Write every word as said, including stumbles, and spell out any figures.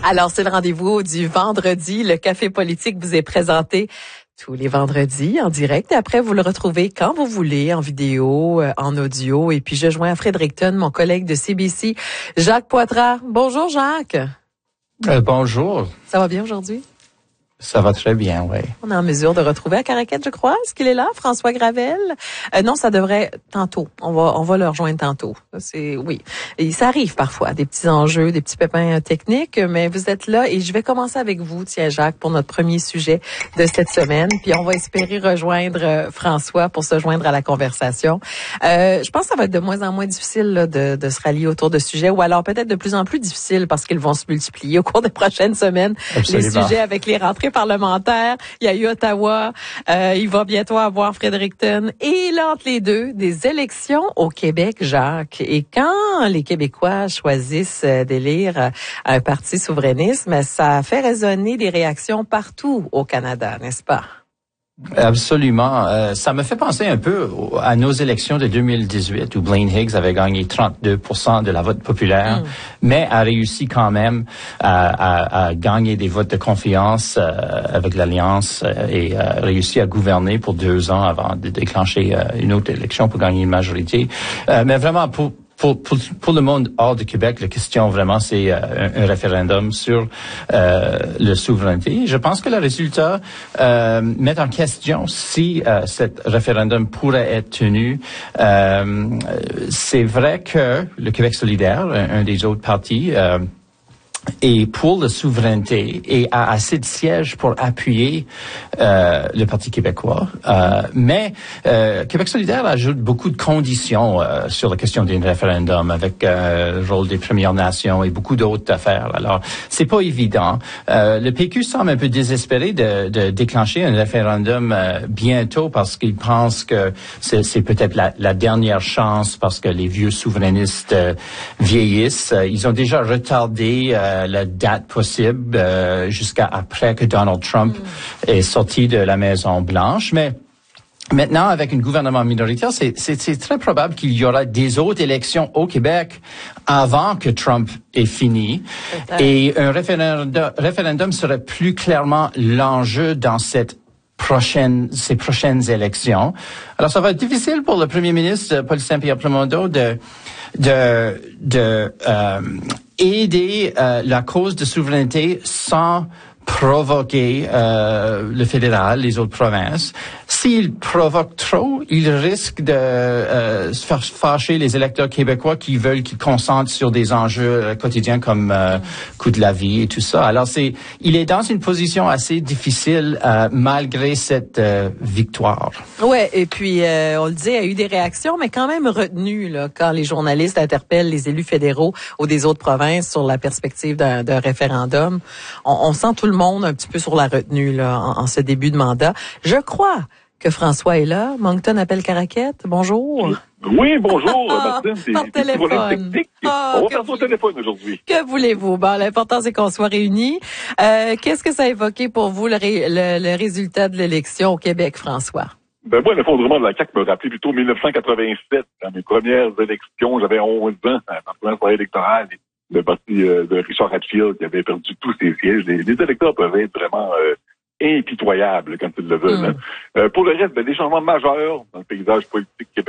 Alors, c'est le rendez-vous du vendredi. Le Café politique vous est présenté tous les vendredis en direct. Et après, vous le retrouvez quand vous voulez, en vidéo, en audio. Et puis, je joins à Fredericton, mon collègue de C B C, Jacques Poitras. Bonjour, Jacques. Euh, bonjour. Ça va bien aujourd'hui? Ça va très bien, oui. On est en mesure de retrouver à Caraquette, je crois. Est-ce qu'il est là, François Gravel? Euh, non, ça devrait tantôt. On va, on va le rejoindre tantôt. C'est oui. Et ça arrive parfois, des petits enjeux, des petits pépins techniques, mais vous êtes là et je vais commencer avec vous, tiens Jacques, pour notre premier sujet de cette semaine. Puis on va espérer rejoindre François pour se joindre à la conversation. Euh, je pense que ça va être de moins en moins difficile là, de, de se rallier autour de sujets, ou alors peut-être de plus en plus difficile parce qu'ils vont se multiplier au cours des prochaines semaines. Absolument. Les sujets avec les rentrées parlementaires. Il y a eu Ottawa, euh, il va bientôt avoir Fredericton. Et là, entre les deux, des élections au Québec, Jacques. Et quand les Québécois choisissent d'élire un parti souverainiste, ça fait résonner des réactions partout au Canada, n'est-ce pas? Absolument. Euh, ça me fait penser un peu à nos élections de deux mille dix-huit où Blaine Higgs avait gagné trente-deux pour cent de la vote populaire, mm. mais a réussi quand même à, à, à gagner des votes de confiance euh, avec l'Alliance euh, et a réussi à gouverner pour deux ans avant de déclencher euh, une autre élection pour gagner une majorité. Euh, mais vraiment, pour Pour, pour, pour le monde hors de Québec, la question vraiment, c'est euh, un, un référendum sur euh, la souveraineté. Je pense que le résultat euh, met en question si euh, cet référendum pourrait être tenu. Euh, c'est vrai que le Québec solidaire, un, un des autres partis, euh, et pour la souveraineté et a assez de sièges pour appuyer euh, le Parti québécois. Euh, mais euh, Québec solidaire ajoute beaucoup de conditions euh, sur la question d'un référendum avec euh, le rôle des Premières Nations et beaucoup d'autres affaires. Alors, c'est pas évident. Euh, le P Q semble un peu désespéré de, de déclencher un référendum euh, bientôt parce qu'il pense que c'est, c'est peut-être la, la dernière chance parce que les vieux souverainistes euh, vieillissent. Ils ont déjà retardé euh, la date possible euh, jusqu'à après que Donald Trump mm. est sorti de la Maison-Blanche. Mais maintenant, avec un gouvernement minoritaire, c'est, c'est, c'est très probable qu'il y aura des autres élections au Québec avant que Trump ait fini. Peut-être. Et un référendum, référendum serait plus clairement l'enjeu dans cette prochaine, ces prochaines élections. Alors, ça va être difficile pour le premier ministre Paul Saint-Pierre Plamondon de de de euh, aider euh, la cause de souveraineté sans provoquer euh, le fédéral, les autres provinces. S'il provoque trop, il risque de euh, se faire fâcher les électeurs québécois qui veulent qu'ils concentrent sur des enjeux euh, quotidiens comme euh, coût de la vie et tout ça. Alors c'est, il est dans une position assez difficile euh, malgré cette euh, victoire. Ouais, et puis euh, on le dit, il y a eu des réactions, mais quand même retenues là quand les journalistes interpellent les élus fédéraux ou des autres provinces sur la perspective d'un, d'un référendum. On, on sent tout le monde un petit peu sur la retenue là en, en ce début de mandat. Je crois que François est là. Moncton appelle Caraquette. Bonjour. Oui, bonjour, Martine. C'est, Par c'est téléphone. Oh, on va faire ça au téléphone aujourd'hui. Que voulez-vous? Bon, l'important, c'est qu'on soit réunis. Euh, qu'est-ce que ça a évoqué pour vous, le, ré, le, le résultat de l'élection au Québec, François? Ben moi, l'effondrement de la C A Q me rappelait plutôt dix-neuf cent quatre-vingt-sept, dans mes premières élections. J'avais onze ans, dans la première soirée électorale. Le parti euh, de Richard Hatfield qui avait perdu tous ses sièges. Les, les électeurs peuvent être vraiment euh, impitoyables quand ils le veulent. Mm. Hein. Euh, pour le reste, ben, des changements majeurs dans le paysage politique québécois.